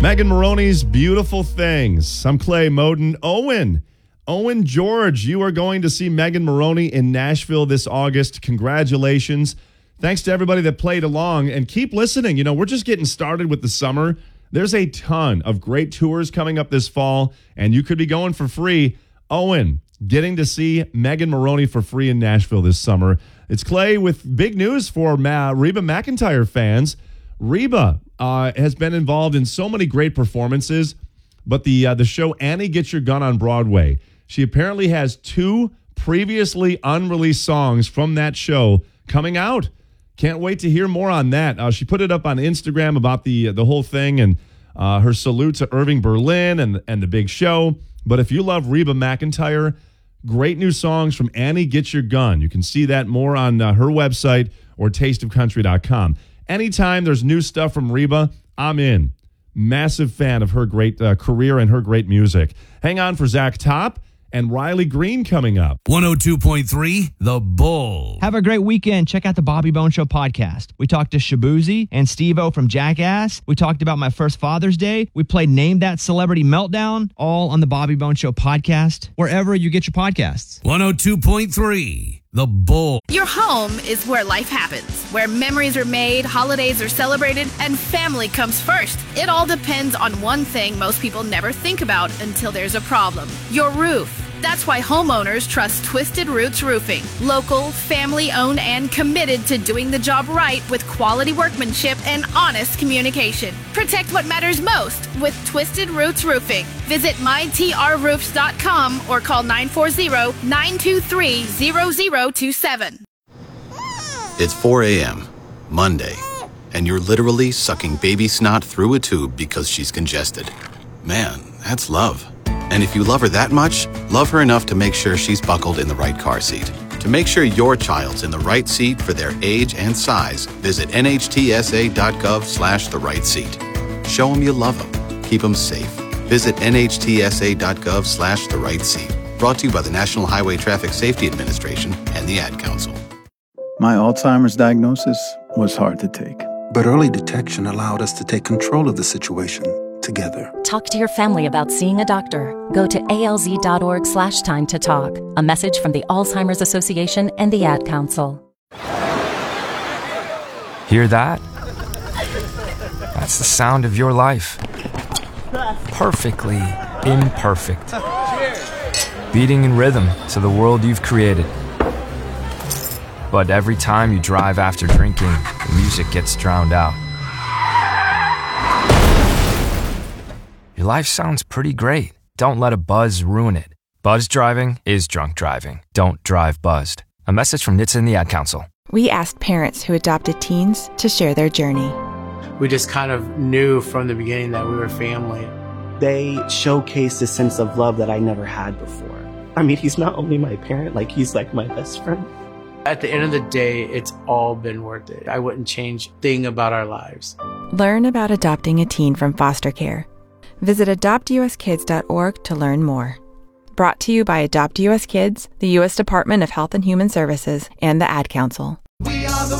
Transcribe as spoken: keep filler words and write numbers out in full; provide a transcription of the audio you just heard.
Megan Moroney's Beautiful Things. I'm Clay Moden. Owen. Owen George, you are going to see Megan Moroney in Nashville this August. Congratulations. Thanks to everybody that played along. And keep listening. You know, we're just getting started with the summer. There's a ton of great tours coming up this fall, and you could be going for free. Owen, getting to see Megan Moroney for free in Nashville this summer. It's Clay with big news for Ma- Reba McEntire fans. Reba uh, has been involved in so many great performances, but the uh, the show Annie Get Your Gun on Broadway, she apparently has two previously unreleased songs from that show coming out. Can't wait to hear more on that. Uh, she put it up on Instagram about the the whole thing and uh, her salute to Irving Berlin and, and the big show. But if you love Reba McEntire, great new songs from Annie Get Your Gun. You can see that more on uh, her website or taste of country dot com. Anytime there's new stuff from Reba, I'm in. Massive fan of her great uh, career and her great music. Hang on for Zach Top and Riley Green coming up. one oh two point three The Bull. Have a great weekend. Check out the Bobby Bone Show podcast. We talked to Shabuzi and Steve-O from Jackass. We talked about my first Father's Day. We played Name That Celebrity Meltdown, all on the Bobby Bone Show podcast, wherever you get your podcasts. one oh two point three The Bull. Your home is where life happens, where memories are made, holidays are celebrated, and family comes first. It all depends on one thing most people never think about until there's a problem: your roof. That's why homeowners trust Twisted Roots Roofing. Local, family-owned, and committed to doing the job right with quality workmanship and honest communication. Protect what matters most with Twisted Roots Roofing. Visit my t r roofs dot com or call nine four zero, nine two three, zero zero two seven. It's four a.m., Monday, and you're literally sucking baby snot through a tube because she's congested. Man, that's love. And if you love her that much, love her enough to make sure she's buckled in the right car seat. To make sure your child's in the right seat for their age and size, visit N H T S A dot gov slash the right seat. Show them you love them. Keep them safe. Visit N H T S A dot gov slash the right seat. Brought to you by the National Highway Traffic Safety Administration and the Ad Council. My Alzheimer's diagnosis was hard to take. But early detection allowed us to take control of the situation together. Talk to your family about seeing a doctor. Go to alz.org slash time to talk. A message from the Alzheimer's Association and the Ad Council. Hear that? That's the sound of your life. Perfectly imperfect. Beating in rhythm to the world you've created. But every time you drive after drinking, the music gets drowned out. Your life sounds pretty great. Don't let a buzz ruin it. Buzz driving is drunk driving. Don't drive buzzed. A message from N H T S A and the Ad Council. We asked parents who adopted teens to share their journey. We just kind of knew from the beginning that we were family. They showcased a sense of love that I never had before. I mean, he's not only my parent, like he's like my best friend. At the end of the day, it's all been worth it. I wouldn't change a thing about our lives. Learn about adopting a teen from foster care. Visit adopt u s kids dot org to learn more. Brought to you by Adopt U S Kids, the U S Department of Health and Human Services, and the Ad Council.